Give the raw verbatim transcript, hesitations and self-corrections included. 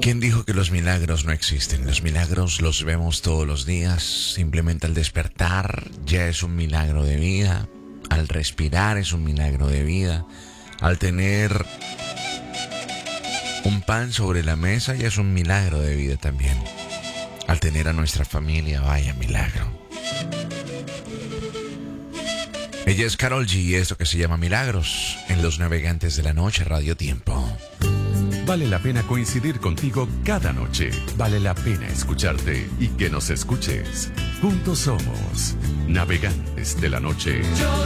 ¿Quién dijo que los milagros no existen? Los milagros los vemos todos los días. Simplemente al despertar ya es un milagro de vida. Al respirar es un milagro de vida. Al tener un pan sobre la mesa ya es un milagro de vida también. Al tener a nuestra familia, vaya milagro. Ella es Karol G y esto que se llama Milagros en Los Navegantes de la Noche, Radio Tiempo. Vale la pena coincidir contigo cada noche. Vale la pena escucharte y que nos escuches. Juntos somos Navegantes de la Noche.